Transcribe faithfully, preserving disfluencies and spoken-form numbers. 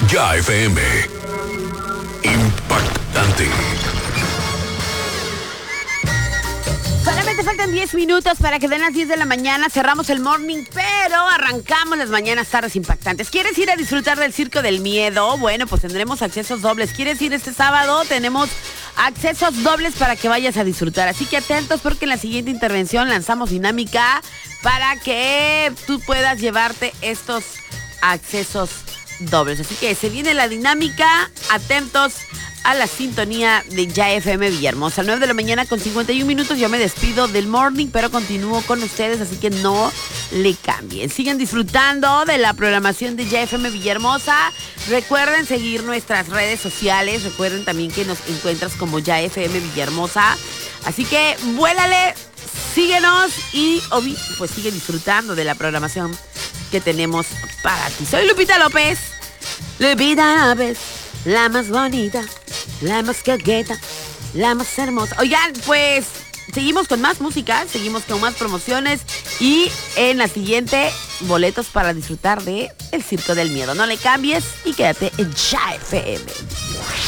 Ya F M. Impactante. Solamente faltan diez minutos para que den las diez de la mañana. Cerramos el morning, pero arrancamos las mañanas tardes impactantes. ¿Quieres ir a disfrutar del Circo del Miedo? Bueno, pues tendremos accesos dobles. ¿Quieres ir este sábado? Tenemos accesos dobles para que vayas a disfrutar. Así que atentos porque en la siguiente intervención lanzamos dinámica para que tú puedas llevarte estos accesos dobles. Así que se viene la dinámica. Atentos a la sintonía de Ya F M Villahermosa. nueve de la mañana con cincuenta y un minutos. Yo me despido del morning, pero continúo con ustedes, así que no le cambien. Sigan disfrutando de la programación de Ya F M Villahermosa. Recuerden seguir nuestras redes sociales. Recuerden también que nos encuentras como Ya F M Villahermosa. Así que vuélale, síguenos y Obi, pues sigue disfrutando de la programación que tenemos para ti. Soy Lupita López. Lupita López, la más bonita, la más coqueta, la más hermosa. Oigan, pues seguimos con más música, seguimos con más promociones y en la siguiente, boletos para disfrutar de El Circo del Miedo. No le cambies y quédate en Ya F M.